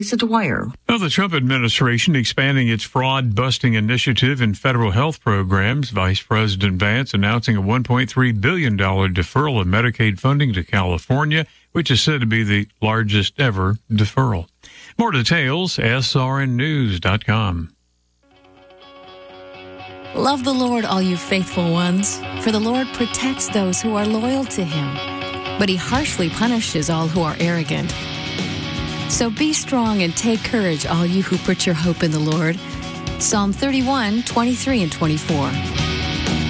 Lisa Dwyer. Well, the Trump administration expanding its fraud-busting initiative in federal health programs. Vice President Vance announcing a $1.3 billion deferral of Medicaid funding to California, which is said to be the largest ever deferral. More details, srnnews.com. Love the Lord, all you faithful ones, for the Lord protects those who are loyal to him, but he harshly punishes all who are arrogant. So be strong and take courage, all you who put your hope in the Lord. Psalm 31, 23 and 24.